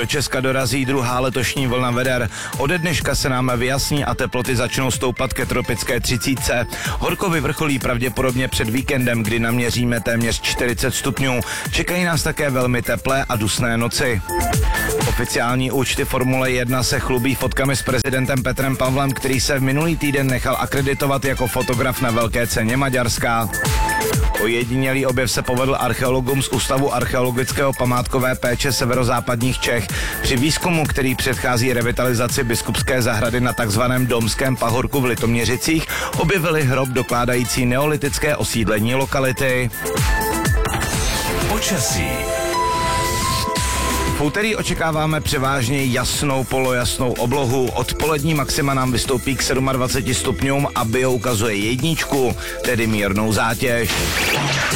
Do Česka dorazí druhá letošní vlna veder. Ode dneška se nám vyjasní a teploty začnou stoupat ke tropické 30. Horko vyvrcholí pravděpodobně před víkendem, kdy naměříme téměř 40 stupňů. Čekají nás také velmi teplé a dusné noci. Oficiální účty Formule 1 se chlubí fotkami s prezidentem Petrem Pavlem, který se v minulý týden nechal akreditovat jako fotograf na Velké ceně Maďarska. Ojedinělý objev se povedl archeologům z Ústavu archeologického památkové péče severozápadních Čech. Při výzkumu, který předchází revitalizaci biskupské zahrady na takzvaném Domském pahorku v Litoměřicích, objevili hrob dokládající neolitické osídlení lokality. Počasí. V úterý očekáváme převážně jasnou, polojasnou oblohu. Odpolední maxima nám vystoupí k 27 stupňům a bio ukazuje jedničku, tedy mírnou zátěž.